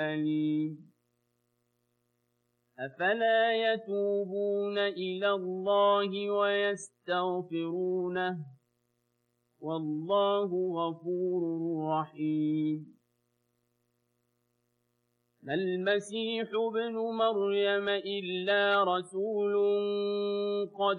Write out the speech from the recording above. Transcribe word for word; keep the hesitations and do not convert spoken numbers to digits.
أليم أفلا يتوبون إلى الله ويستغفرونه والله غفور رحيم ما المسيح ابن مريم إلا رسول قد